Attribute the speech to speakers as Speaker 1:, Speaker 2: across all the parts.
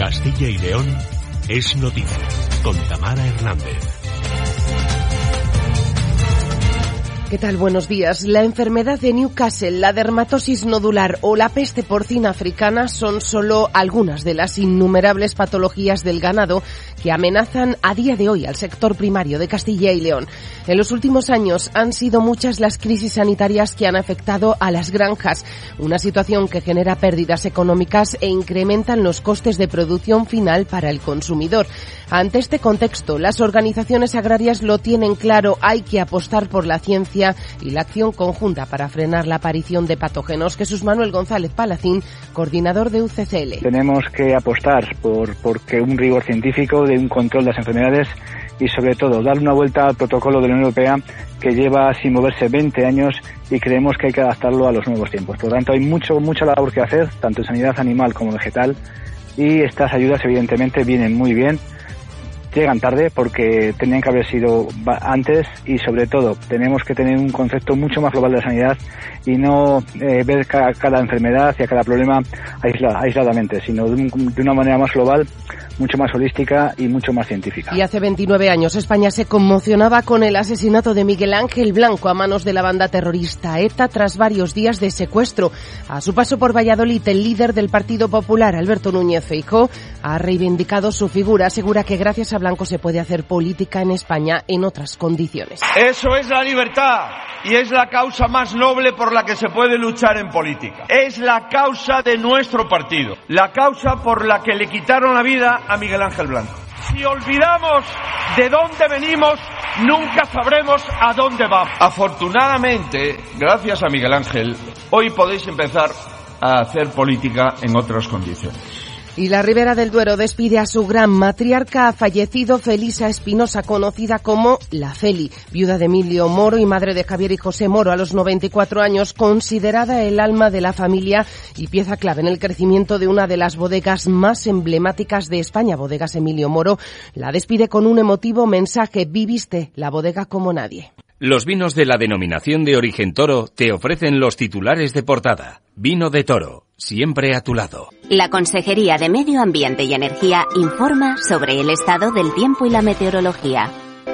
Speaker 1: Castilla y León es noticia, con Tamara Hernández.
Speaker 2: ¿Qué tal? Buenos días. La enfermedad de Newcastle, la dermatosis nodular o la peste porcina africana son solo algunas de las innumerables patologías del ganado que amenazan a día de hoy al sector primario de Castilla y León. En los últimos años han sido muchas las crisis sanitarias que han afectado a las granjas, una situación que genera pérdidas económicas e incrementan los costes de producción final para el consumidor. Ante este contexto, las organizaciones agrarias lo tienen claro, hay que apostar por la ciencia y la acción conjunta para frenar la aparición de patógenos. Jesús Manuel González Palacín, coordinador de UCCL.
Speaker 3: Tenemos que apostar por que un rigor científico, de un control de las enfermedades y sobre todo dar una vuelta al protocolo de la Unión Europea que lleva sin moverse 20 años y creemos que hay que adaptarlo a los nuevos tiempos. Por lo tanto, hay mucha labor que hacer, tanto en sanidad animal como vegetal, y estas ayudas evidentemente vienen muy bien. Llegan tarde porque tenían que haber sido antes y sobre todo tenemos que tener un concepto mucho más global de la sanidad y no ver cada enfermedad y a cada problema aisladamente, sino de una manera más global, mucho más holística y mucho más científica.
Speaker 2: Y hace 29 años España se conmocionaba con el asesinato de Miguel Ángel Blanco a manos de la banda terrorista ETA tras varios días de secuestro. A su paso por Valladolid, el líder del Partido Popular, Alberto Núñez Feijóo, ha reivindicado su figura. Asegura que gracias a Blanco se puede hacer política en España en otras condiciones.
Speaker 4: Eso es la libertad y es la causa más noble por la que se puede luchar en política. Es la causa de nuestro partido, la causa por la que le quitaron la vida a Miguel Ángel Blanco. Si olvidamos de dónde venimos, nunca sabremos a dónde vamos. Afortunadamente, gracias a Miguel Ángel, hoy podéis empezar a hacer política en otras condiciones.
Speaker 2: Y la Ribera del Duero despide a su gran matriarca. Ha fallecido Felisa Espinosa, conocida como La Feli, viuda de Emilio Moro y madre de Javier y José Moro a los 94 años, considerada el alma de la familia y pieza clave en el crecimiento de una de las bodegas más emblemáticas de España, Bodegas Emilio Moro. La despide con un emotivo mensaje: viviste la bodega como nadie.
Speaker 5: Los vinos de la denominación de origen Toro te ofrecen los titulares de portada. Vino de Toro, siempre a tu lado.
Speaker 6: La Consejería de Medio Ambiente y Energía informa sobre el estado del tiempo y la meteorología.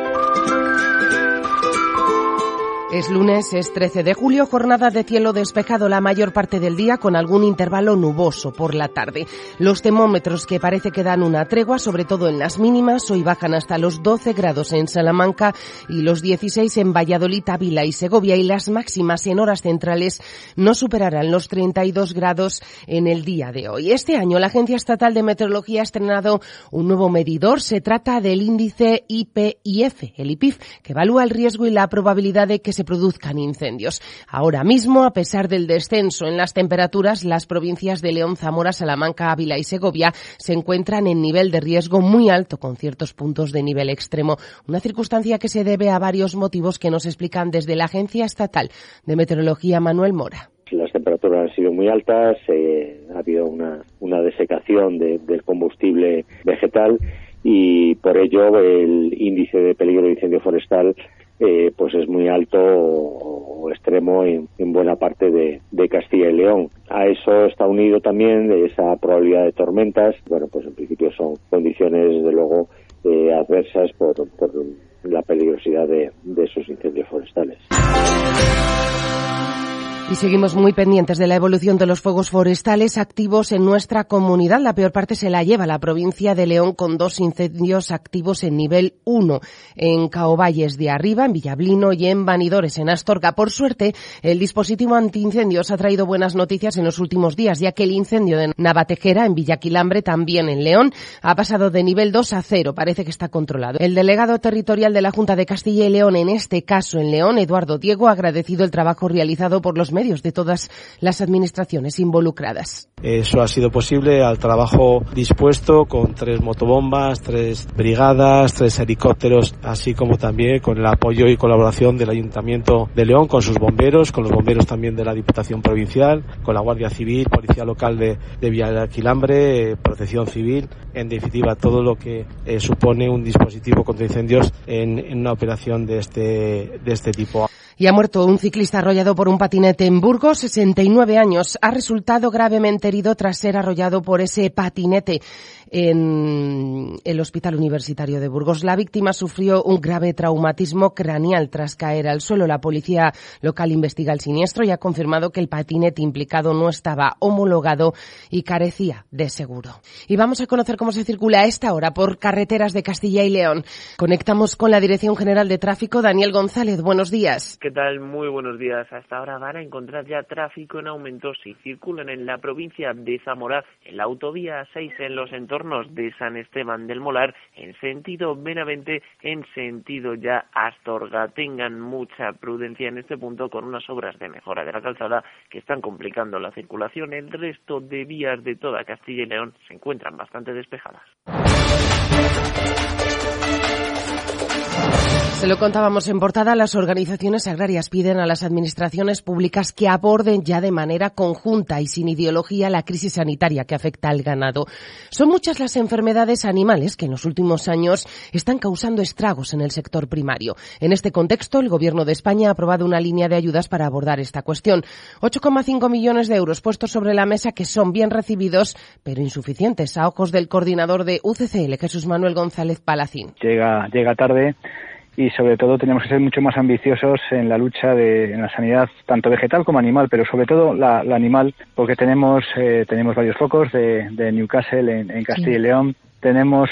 Speaker 2: Es lunes, es 13 de julio, jornada de cielo despejado la mayor parte del día con algún intervalo nuboso por la tarde. Los termómetros que parece que dan una tregua, sobre todo en las mínimas, hoy bajan hasta los 12 grados en Salamanca y los 16 en Valladolid, Ávila y Segovia, y las máximas en horas centrales no superarán los 32 grados en el día de hoy. Este año la Agencia Estatal de Meteorología ha estrenado un nuevo medidor. Se trata del índice IPIF, el IPIF, que evalúa el riesgo y la probabilidad de que se produzcan incendios. Ahora mismo, a pesar del descenso en las temperaturas, las provincias de León, Zamora, Salamanca, Ávila y Segovia se encuentran en nivel de riesgo muy alto, con ciertos puntos de nivel extremo. Una circunstancia que se debe a varios motivos que nos explican desde la Agencia Estatal de Meteorología, Manuel Mora.
Speaker 7: Las temperaturas han sido muy altas, ha habido una desecación del combustible vegetal y por ello el índice de peligro de incendio forestal pues es muy alto o extremo en buena parte de Castilla y León. A eso está unido también esa probabilidad de tormentas. Bueno, pues en principio son condiciones, desde luego, adversas por la peligrosidad de esos incendios forestales.
Speaker 2: Y seguimos muy pendientes de la evolución de los fuegos forestales activos en nuestra comunidad. La peor parte se la lleva la provincia de León, con 2 incendios activos en nivel 1, en Caovalles de Arriba, en Villablino, y en Vanidores, en Astorga. Por suerte, el dispositivo antiincendios ha traído buenas noticias en los últimos días, ya que el incendio de Navatejera, en Villaquilambre, también en León, ha pasado de nivel 2 a 0. Parece que está controlado. El delegado territorial de la Junta de Castilla y León, en este caso en León, Eduardo Diego, ha agradecido el trabajo realizado por los medios de todas las administraciones involucradas.
Speaker 8: Eso ha sido posible al trabajo dispuesto con 3 motobombas, 3 brigadas, 3 helicópteros, así como también con el apoyo y colaboración del Ayuntamiento de León, con sus bomberos, con los bomberos también de la Diputación Provincial, con la Guardia Civil, Policía Local de Villaquilambre, Protección Civil, en definitiva todo lo que supone un dispositivo contra incendios en una operación de este tipo.
Speaker 2: Y ha muerto un ciclista arrollado por un patinete en Burgos, 69 años. Ha resultado gravemente herido tras ser arrollado por ese patinete. en el Hospital Universitario de Burgos. La víctima sufrió un grave traumatismo craneal tras caer al suelo. La policía local investiga el siniestro y ha confirmado que el patinete implicado no estaba homologado y carecía de seguro. Y vamos a conocer cómo se circula a esta hora por carreteras de Castilla y León. Conectamos con la Dirección General de Tráfico. Daniel González, buenos días.
Speaker 9: ¿Qué tal? Muy buenos días. Hasta ahora van a encontrar ya tráfico en aumento si circulan en la provincia de Zamora, en la autovía 6 en los entornos de San Esteban del Molar, en sentido Benavente, en sentido ya Astorga. Tengan mucha prudencia en este punto con unas obras de mejora de la calzada que están complicando la circulación. El resto de vías de toda Castilla y León se encuentran bastante despejadas.
Speaker 2: Se lo contábamos en portada, las organizaciones agrarias piden a las administraciones públicas que aborden ya de manera conjunta y sin ideología la crisis sanitaria que afecta al ganado. Son muchas las enfermedades animales que en los últimos años están causando estragos en el sector primario. En este contexto, el Gobierno de España ha aprobado una línea de ayudas para abordar esta cuestión. 8,5 millones de euros puestos sobre la mesa que son bien recibidos, pero insuficientes a ojos del coordinador de UCCL, Jesús Manuel González Palacín.
Speaker 3: Llega tarde. Y sobre todo tenemos que ser mucho más ambiciosos en la lucha en la sanidad tanto vegetal como animal, pero sobre todo la animal, porque tenemos varios focos de Newcastle en Castilla y León. Tenemos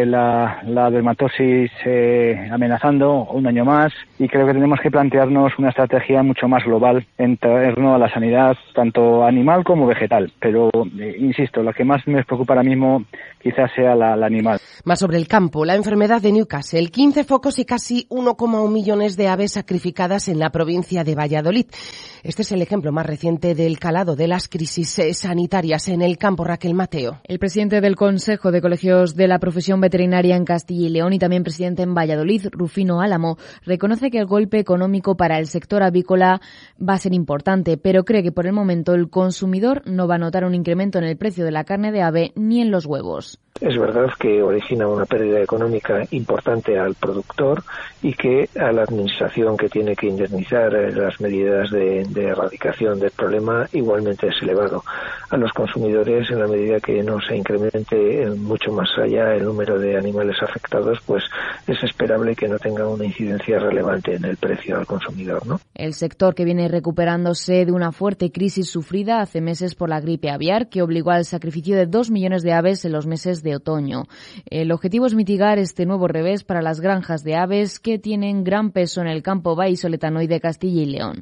Speaker 3: la dermatosis amenazando un año más y creo que tenemos que plantearnos una estrategia mucho más global en torno a la sanidad tanto animal como vegetal. Pero, insisto, lo que más me preocupa ahora mismo quizás sea la animal.
Speaker 2: Más sobre el campo, la enfermedad de Newcastle, 15 focos y casi 1,1 millones de aves sacrificadas en la provincia de Valladolid. Este es el ejemplo más reciente del calado de las crisis sanitarias en el campo. Raquel Mateo.
Speaker 10: El presidente del Consejo de Colegios de la Profesión Veterinaria en Castilla y León y también presidente en Valladolid, Rufino Álamo, reconoce que el golpe económico para el sector avícola va a ser importante, pero cree que por el momento el consumidor no va a notar un incremento en el precio de la carne de ave ni en los huevos.
Speaker 11: Es verdad que origina una pérdida económica importante al productor y que a la administración que tiene que indemnizar las medidas de erradicación del problema igualmente es elevado. A los consumidores, en la medida que no se incremente mucho más allá el número de animales afectados, pues es esperable que no tenga una incidencia relevante en el precio al consumidor, ¿no?
Speaker 10: El sector que viene recuperándose de una fuerte crisis sufrida hace meses por la gripe aviar que obligó al sacrificio de 2 millones de aves en los meses de otoño. El objetivo es mitigar este nuevo revés para las granjas de aves que tienen gran peso en el campo vallisoletano y de Castilla y León.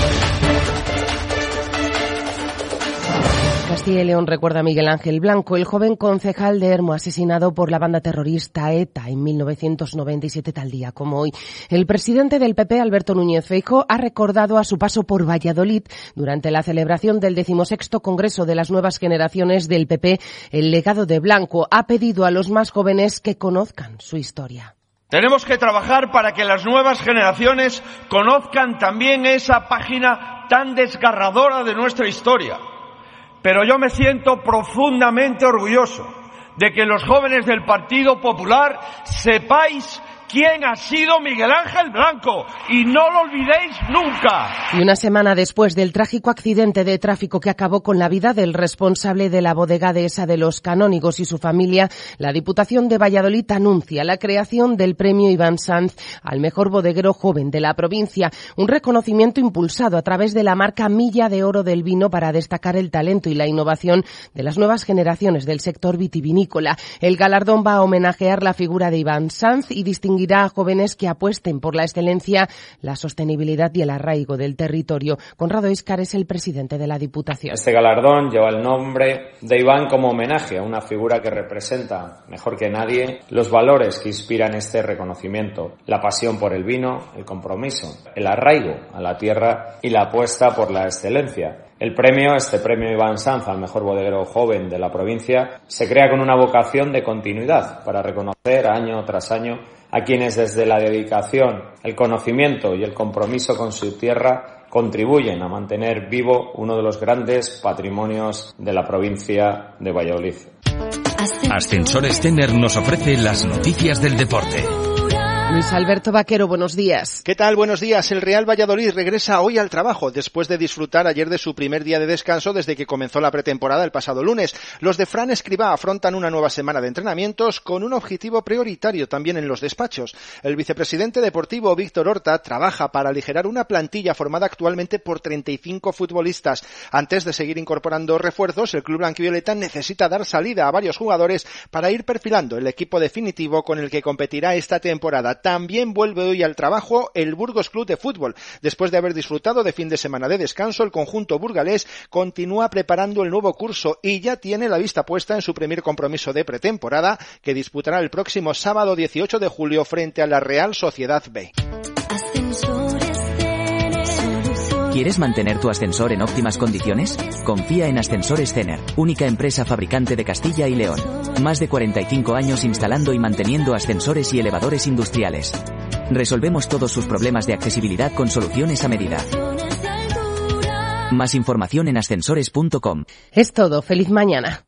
Speaker 2: Castilla y León recuerda a Miguel Ángel Blanco, el joven concejal de Hermo asesinado por la banda terrorista ETA en 1997, tal día como hoy. El presidente del PP, Alberto Núñez Feijóo, ha recordado a su paso por Valladolid durante la celebración del 16º Congreso de las Nuevas Generaciones del PP, el legado de Blanco. Ha pedido a los más jóvenes que conozcan su historia.
Speaker 4: Tenemos que trabajar para que las nuevas generaciones conozcan también esa página tan desgarradora de nuestra historia. Pero yo me siento profundamente orgulloso de que los jóvenes del Partido Popular sepáis quién ha sido Miguel Ángel Blanco y no lo olvidéis nunca.
Speaker 2: Y una semana después del trágico accidente de tráfico que acabó con la vida del responsable de la bodega dehesa de Los Canónigos y su familia, la Diputación de Valladolid anuncia la creación del premio Iván Sanz al mejor bodeguero joven de la provincia, un reconocimiento impulsado a través de la marca Milla de Oro del Vino para destacar el talento y la innovación de las nuevas generaciones del sector vitivinícola. El galardón va a homenajear la figura de Iván Sanz y distinguirá a jóvenes que apuesten por la excelencia, la sostenibilidad y el arraigo del territorio. Conrado Íscar es el presidente de la Diputación.
Speaker 12: Este galardón lleva el nombre de Iván como homenaje a una figura que representa, mejor que nadie, los valores que inspiran este reconocimiento: la pasión por el vino, el compromiso, el arraigo a la tierra y la apuesta por la excelencia. Este premio Iván Sanz al mejor bodeguero joven de la provincia, se crea con una vocación de continuidad para reconocer año tras año a quienes desde la dedicación, el conocimiento y el compromiso con su tierra contribuyen a mantener vivo uno de los grandes patrimonios de la provincia de Valladolid.
Speaker 5: Ascensores Tener nos ofrece las noticias del deporte.
Speaker 2: Luis Alberto Vaquero, buenos días.
Speaker 13: ¿Qué tal? Buenos días. El Real Valladolid regresa hoy al trabajo después de disfrutar ayer de su primer día de descanso desde que comenzó la pretemporada el pasado lunes. Los de Fran Escribá afrontan una nueva semana de entrenamientos con un objetivo prioritario también en los despachos. El vicepresidente deportivo Víctor Horta trabaja para aligerar una plantilla formada actualmente por 35 futbolistas. Antes de seguir incorporando refuerzos, el club blanquivioleta necesita dar salida a varios jugadores para ir perfilando el equipo definitivo con el que competirá esta temporada. También vuelve hoy al trabajo el Burgos Club de Fútbol. Después de haber disfrutado de fin de semana de descanso, el conjunto burgalés continúa preparando el nuevo curso y ya tiene la vista puesta en su primer compromiso de pretemporada, que disputará el próximo sábado 18 de julio frente a la Real Sociedad B.
Speaker 14: ¿Quieres mantener tu ascensor en óptimas condiciones? Confía en Ascensores Cener, única empresa fabricante de Castilla y León. Más de 45 años instalando y manteniendo ascensores y elevadores industriales. Resolvemos todos sus problemas de accesibilidad con soluciones a medida. Más información en ascensores.com.
Speaker 2: Es todo. Feliz mañana.